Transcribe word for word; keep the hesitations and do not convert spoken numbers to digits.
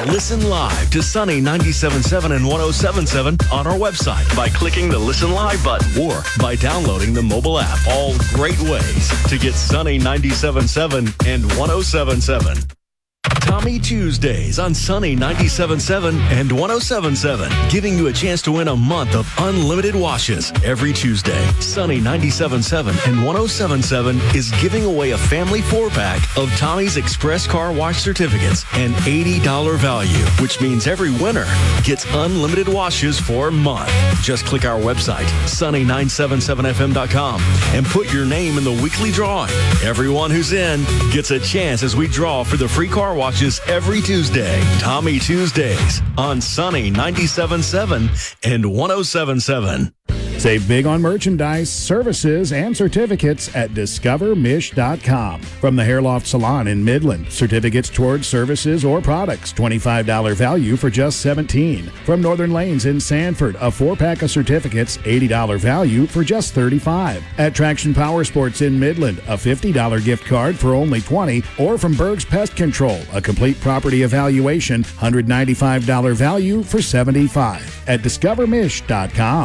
Listen live to Sunny ninety-seven point seven and one oh seven point seven on our website by clicking the Listen Live button or by downloading the mobile app. All great ways to get Sunny ninety-seven point seven and one oh seven point seven. Tommy Tuesdays on Sunny ninety-seven point seven and one oh seven point seven, giving you a chance to win a month of unlimited washes every Tuesday. Sunny ninety-seven point seven and one oh seven point seven is giving away a family four-pack of Tommy's Express Car Wash certificates, an eighty dollars value, which means every winner gets unlimited washes for a month. Just click our website, sunny nine seven seven f m dot com, and put your name in the weekly drawing. Everyone who's in gets a chance as we draw for the free car washes every Tuesday. Tommy Tuesdays on Sunny ninety-seven point seven and one oh seven point seven. Save big on merchandise, services, and certificates at discover mish dot com. From the Hair Loft Salon in Midland, certificates towards services or products, twenty-five dollars value for just seventeen dollars. From Northern Lanes in Sanford, a four-pack of certificates, eighty dollars value for just thirty-five dollars. At Traction Power Sports in Midland, a fifty dollars gift card for only twenty dollars. Or from Berg's Pest Control, a complete property evaluation, one hundred ninety-five dollars value for seventy-five dollars. At discover mish dot com.